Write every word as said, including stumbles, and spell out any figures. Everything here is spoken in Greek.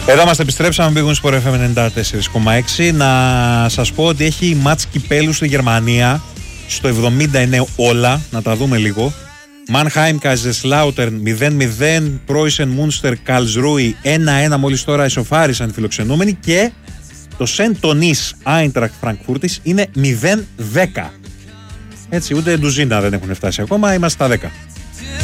Εδώ μας επιστρέψαμε, Big Sport εφ εμ ενενήντα τέσσερα κόμμα έξι. Να σας πω ότι έχει μάτς κυπέλου στη Γερμανία στο εβδομήντα εννέα όλα, να τα δούμε λίγο. Μάνχαιμ Καϊζεσλάουτερν μηδέν μηδέν, Πρόισεν Μούνστερ Καλσρούι ένα ένα, μόλις τώρα ισοφάρισαν οι φιλοξενούμενοι, και το Σεν Τονίς Άιντραχτ Φραγκφούρτης είναι μηδέν δέκα. Έτσι, ούτε ντουζίνα δεν έχουν φτάσει ακόμα, είμαστε στα δέκα.